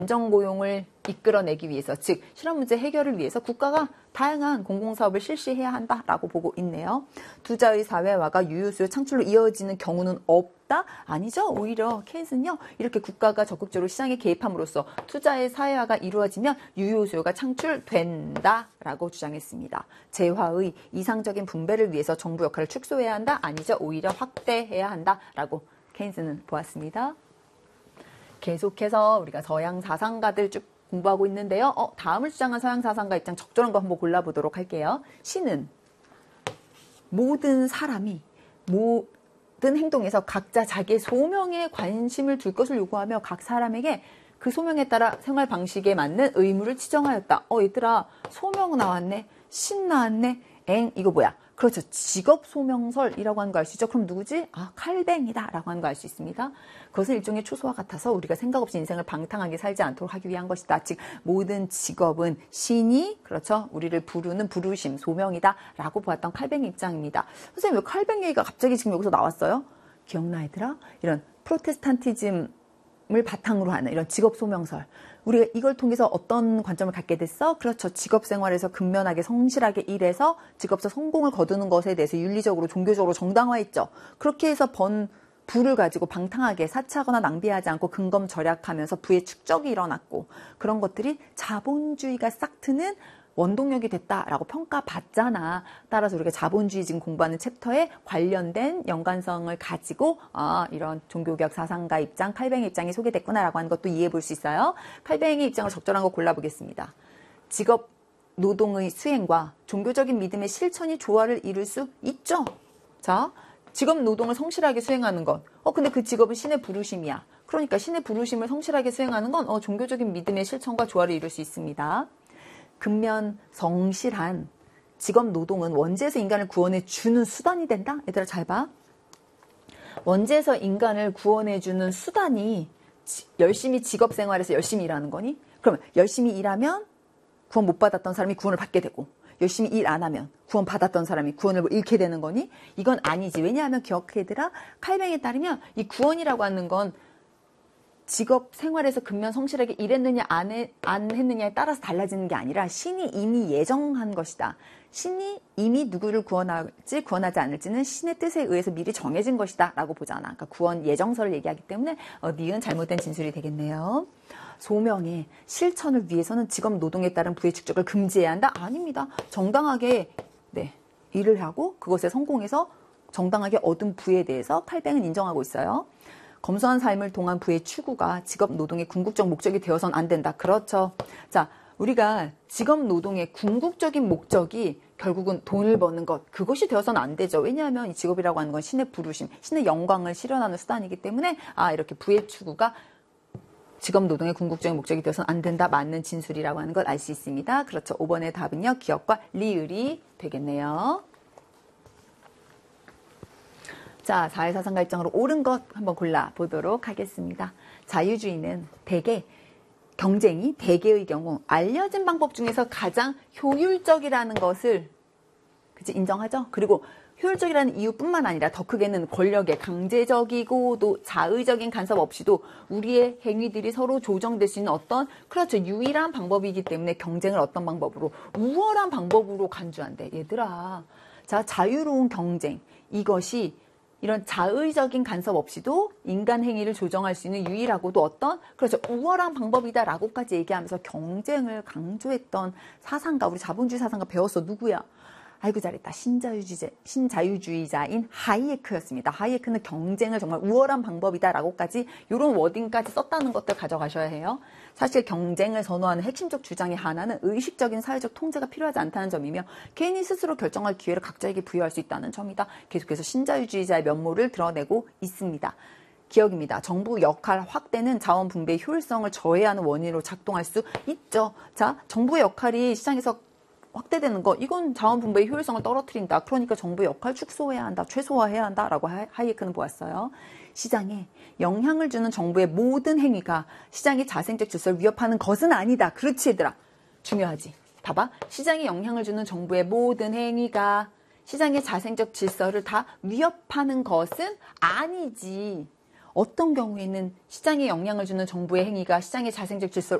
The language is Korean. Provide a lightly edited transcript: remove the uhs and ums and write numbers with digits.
안정고용을 이끌어내기 위해서, 즉 실업 문제 해결을 위해서 국가가 다양한 공공사업을 실시해야 한다라고 보고 있네요. 투자의 사회화가 유효수요 창출로 이어지는 경우는 없다? 아니죠. 오히려 케인스는요, 이렇게 국가가 적극적으로 시장에 개입함으로써 투자의 사회화가 이루어지면 유효수요가 창출된다라고 주장했습니다. 재화의 이상적인 분배를 위해서 정부 역할을 축소해야 한다? 아니죠. 오히려 확대해야 한다라고 케인스는 보았습니다. 계속해서 우리가 서양 사상가들 쭉 공부하고 있는데요. 다음을 주장한 서양 사상가 입장 적절한 거 한번 골라보도록 할게요. 신은 모든 사람이 모든 행동에서 각자 자기의 소명에 관심을 둘 것을 요구하며 각 사람에게 그 소명에 따라 생활 방식에 맞는 의무를 지정하였다. 얘들아, 소명 나왔네. 신 나왔네. 이거 뭐야? 그렇죠. 직업 소명설이라고 하는 거 알 수 있죠. 그럼 누구지? 칼뱅이다 라고 하는 거 알 수 있습니다. 그것은 일종의 추소와 같아서 우리가 생각 없이 인생을 방탕하게 살지 않도록 하기 위한 것이다. 즉 모든 직업은 신이, 그렇죠, 우리를 부르는 부르심, 소명이다 라고 보았던 칼뱅이 입장입니다. 선생님, 왜 칼뱅 얘기가 갑자기 지금 여기서 나왔어요? 기억나 얘들아? 이런 프로테스탄티즘을 바탕으로 하는 이런 직업 소명설, 우리가 이걸 통해서 어떤 관점을 갖게 됐어? 그렇죠. 직업 생활에서 근면하게 성실하게 일해서 직업에서 성공을 거두는 것에 대해서 윤리적으로 종교적으로 정당화했죠. 그렇게 해서 번 부를 가지고 방탕하게 사치하거나 낭비하지 않고 근검절약하면서 부의 축적이 일어났고, 그런 것들이 자본주의가 싹 트는 원동력이 됐다라고 평가받잖아. 따라서 우리가 자본주의 지금 공부하는 챕터에 관련된 연관성을 가지고 이런 종교개혁 사상가 입장, 칼뱅의 입장이 소개됐구나라고 하는 것도 이해해 볼 수 있어요. 칼뱅의 입장을 적절한 거 골라보겠습니다. 직업 노동의 수행과 종교적인 믿음의 실천이 조화를 이룰 수 있죠. 자, 직업 노동을 성실하게 수행하는 것. 근데 그 직업은 신의 부르심이야. 그러니까 신의 부르심을 성실하게 수행하는 건 종교적인 믿음의 실천과 조화를 이룰 수 있습니다. 근면 성실한 직업 노동은 원죄에서 인간을 구원해 주는 수단이 된다? 얘들아 잘 봐. 원죄에서 인간을 구원해 주는 수단이 열심히 직업 생활에서 열심히 일하는 거니? 그러면 열심히 일하면 구원 못 받았던 사람이 구원을 받게 되고, 열심히 일 안 하면 구원 받았던 사람이 구원을 잃게 되는 거니? 이건 아니지. 왜냐하면 기억해 얘들아, 칼뱅에 따르면 이 구원이라고 하는 건 직업 생활에서 근면 성실하게 일했느냐 안 했느냐에 따라서 달라지는 게 아니라 신이 이미 예정한 것이다. 신이 이미 누구를 구원할지 구원하지 않을지는 신의 뜻에 의해서 미리 정해진 것이다 라고 보잖아. 그러니까 구원 예정설을 얘기하기 때문에 니은 잘못된 진술이 되겠네요. 소명의 실천을 위해서는 직업 노동에 따른 부의 축적을 금지해야 한다? 아닙니다. 정당하게 일을 하고 그것에 성공해서 정당하게 얻은 부에 대해서 칼뱅은 인정하고 있어요. 검소한 삶을 통한 부의 추구가 직업 노동의 궁극적 목적이 되어서는 안 된다. 그렇죠. 자, 우리가 직업 노동의 궁극적인 목적이 결국은 돈을 버는 것, 그것이 되어서는 안 되죠. 왜냐하면 이 직업이라고 하는 건 신의 부르심, 신의 영광을 실현하는 수단이기 때문에 이렇게 부의 추구가 직업 노동의 궁극적인 목적이 되어서는 안 된다. 맞는 진술이라고 하는 걸 알 수 있습니다. 그렇죠. 5번의 답은요, 기억과 리을이 되겠네요. 자, 사회사상가 입장으로 옳은 것 한번 골라보도록 하겠습니다. 자유주의는 대개 경쟁이 대개의 경우 알려진 방법 중에서 가장 효율적이라는 것을 인정하죠. 그리고 효율적이라는 이유뿐만 아니라 더 크게는 권력의 강제적이고 또 자의적인 간섭 없이도 우리의 행위들이 서로 조정될 수 있는 어떤, 그렇죠, 유일한 방법이기 때문에 경쟁을 어떤 방법으로? 우월한 방법으로 간주한대. 얘들아, 자, 자유로운 경쟁, 이것이 이런 자의적인 간섭 없이도 인간 행위를 조정할 수 있는 유일하고도 어떤, 그렇죠, 우월한 방법이다라고까지 얘기하면서 경쟁을 강조했던 사상가, 우리 자본주의 사상가 배웠어. 누구야? 아이고 잘했다. 신자유주의자인 하이에크였습니다. 하이에크는 경쟁을 정말 우월한 방법이다라고까지 이런 워딩까지 썼다는 것들 가져가셔야 해요. 사실 경쟁을 선호하는 핵심적 주장의 하나는 의식적인 사회적 통제가 필요하지 않다는 점이며 개인이 스스로 결정할 기회를 각자에게 부여할 수 있다는 점이다. 계속해서 신자유주의자의 면모를 드러내고 있습니다. 기억입니다. 정부 역할 확대는 자원 분배의 효율성을 저해하는 원인으로 작동할 수 있죠. 자, 정부의 역할이 시장에서 확대되는 거, 이건 자원 분배의 효율성을 떨어뜨린다. 그러니까 정부의 역할 축소해야 한다, 최소화해야 한다라고 하이에크는 보았어요. 시장에 영향을 주는 정부의 모든 행위가 시장의 자생적 질서를 위협하는 것은 아니다. 그렇지 얘들아. 중요하지. 봐봐. 시장에 영향을 주는 정부의 모든 행위가 시장의 자생적 질서를 다 위협하는 것은 아니지. 어떤 경우에는 시장에 영향을 주는 정부의 행위가 시장의 자생적 질서를